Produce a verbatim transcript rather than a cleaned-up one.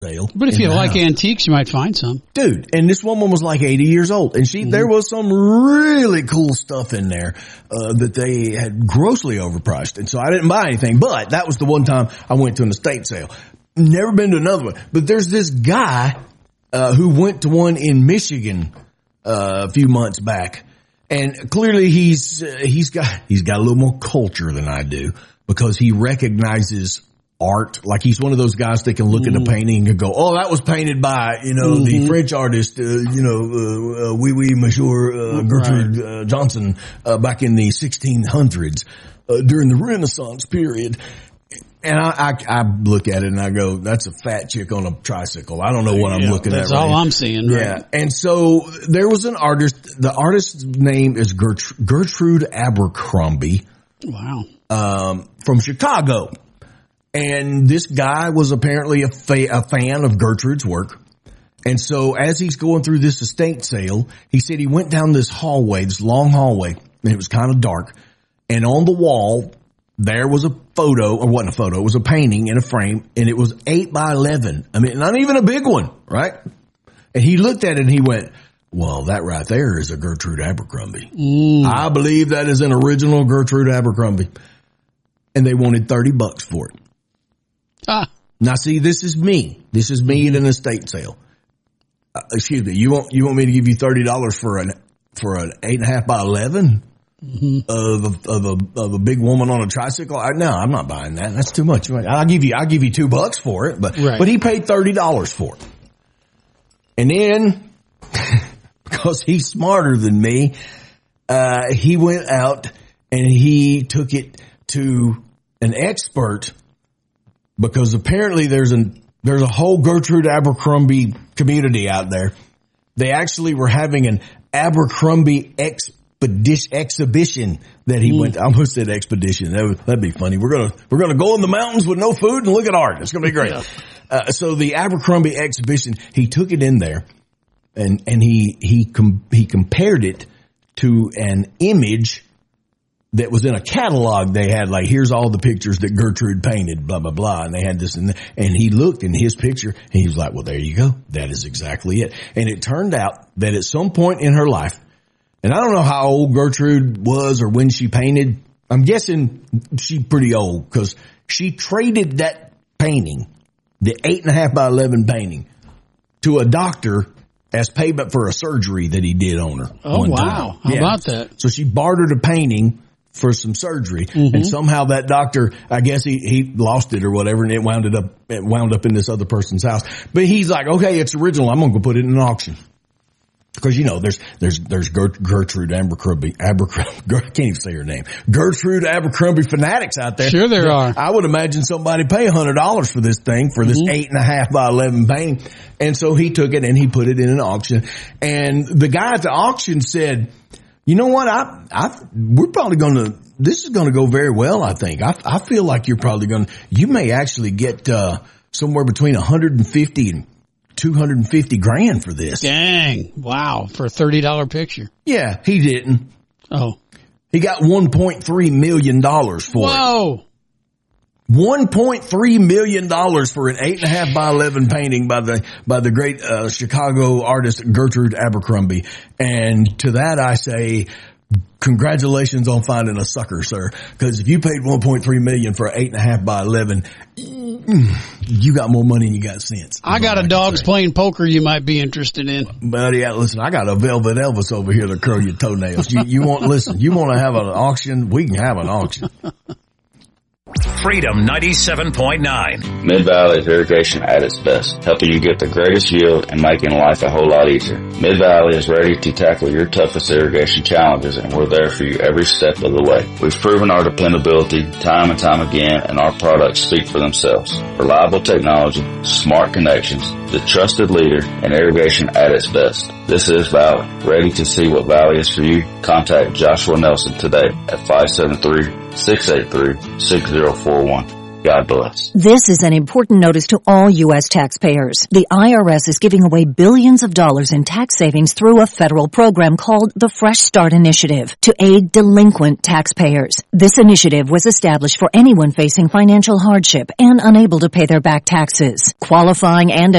sale. But if you like house. antiques, you might find some. Dude, and this woman was like eighty years old, and she, mm-hmm. there was some really cool stuff in there, uh, that they had grossly overpriced. And so I didn't buy anything, but that was the one time I went to an estate sale. Never been to another one. But there's this guy, uh, who went to one in Michigan, uh, a few months back. And clearly he's, uh, he's got, he's got a little more culture than I do because he recognizes art. Like he's one of those guys that can look mm-hmm. at a painting and go, oh, that was painted by, you know, mm-hmm. the French artist, uh, you know, uh, uh, oui, oui, Monsieur, uh, Gertrude, right. uh, Johnson, uh, back in the sixteen hundreds, uh, during the Renaissance period. And I, I, I look at it and I go, that's a fat chick on a tricycle. I don't know what I'm yeah, looking that's at. That's all right I'm seeing. Right? Yeah. And so there was an artist, the artist's name is Gert, Gertrude Abercrombie. Wow. Um, from Chicago. And this guy was apparently a, fa- a fan of Gertrude's work. And so as he's going through this estate sale, he said he went down this hallway, this long hallway, and it was kind of dark. And on the wall, there was a photo, or wasn't a photo, it was a painting in a frame, and it was eight by eleven. I mean, not even a big one, right? And he looked at it and he went, well, that right there is a Gertrude Abercrombie. Mm. I believe that is an original Gertrude Abercrombie. And they wanted thirty bucks for it. Ah. Now, see, this is me. This is me at an estate sale. Uh, excuse me. You want you want me to give you thirty dollars for an for an eight and a half by eleven mm-hmm. of a, of a of a big woman on a tricycle? I, no, I'm not buying that. That's too much. I'll give you I'll give you two bucks for it, but right. but he paid thirty dollars for it. And then because he's smarter than me, uh, he went out and he took it to an expert. Because apparently there's an there's a whole Gertrude Abercrombie community out there. They actually were having an Abercrombie expedition exhibition that he mm. went to. I almost said expedition. That would, that'd be funny. We're gonna we're gonna go in the mountains with no food and look at art. It's gonna be great. Yeah. Uh, so the Abercrombie exhibition, he took it in there, and and he he com- he compared it to an image that was in a catalog. They had like, here's all the pictures that Gertrude painted, blah, blah, blah. And they had this, and, and he looked in his picture and he was like, well, there you go. That is exactly it. And it turned out that at some point in her life, and I don't know how old Gertrude was or when she painted. I'm guessing she's pretty old because she traded that painting, the eight and a half by eleven painting, to a doctor as payment for a surgery that he did on her. Oh, wow. Time. How yeah. about that? So she bartered a painting for some surgery, mm-hmm. and somehow that doctor, I guess he, he lost it or whatever, and it wound up, it wound up in this other person's house. But he's like, okay, it's original. I'm going to go put it in an auction. Because, you know, there's, there's, there's Gert, Gertrude Abercrombie, Abercrombie, I can't even say her name, Gertrude Abercrombie fanatics out there. Sure there are. I would imagine somebody pay a hundred dollars for this thing, for this mm-hmm. eight and a half by eleven painting. And so he took it and he put it in an auction. And the guy at the auction said, you know what? I, I, we're probably going to, this is going to go very well. I think. I, I feel like you're probably going to, you may actually get, uh, somewhere between one hundred fifty and two hundred fifty grand for this. Dang. Wow. For a thirty dollars picture. Yeah, he didn't. Oh. He got one point three million dollars for Whoa. it. Whoa. one point three million dollars for an eight and a half by eleven painting by the, by the great, uh, Chicago artist Gertrude Abercrombie. And to that I say, congratulations on finding a sucker, sir. Because if you paid one point three million dollars for eight and a half by eleven, you got more money than you got sense. I got a Dogs Playing Poker you might be interested in. Buddy, yeah, listen, I got a Velvet Elvis over here to curl your toenails. You, you want, listen, you want to have an auction? We can have an auction. Freedom ninety-seven point nine. Mid-Valley's irrigation at its best, helping you get the greatest yield and making life a whole lot easier. Mid-Valley is ready to tackle your toughest irrigation challenges, and we're there for you every step of the way. We've proven our dependability time and time again, and our products speak for themselves. Reliable technology, smart connections, the trusted leader, and irrigation at its best. This is Valley. Ready to see what Valley is for you? Contact Joshua Nelson today at five seven three, six eight three, six zero four one. God bless. This is an important notice to all U S taxpayers. The I R S is giving away billions of dollars in tax savings through a federal program called the Fresh Start Initiative to aid delinquent taxpayers. This initiative was established for anyone facing financial hardship and unable to pay their back taxes. Qualifying and